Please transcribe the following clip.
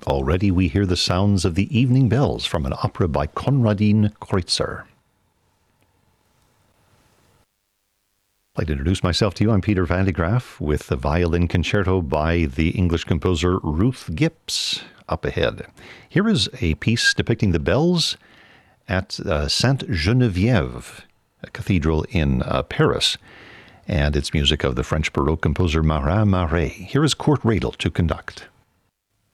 Already we hear the sounds of the evening bells from an opera by Konradin Kreutzer. I'd like to introduce myself to you. I'm Peter Van de Graaf with the violin concerto by the English composer Ruth Gips up ahead. Here is a piece depicting the bells at Sainte Geneviève, a cathedral in Paris, and it's music of the French Baroque composer Marin Marais. Here is Kurt Radel to conduct.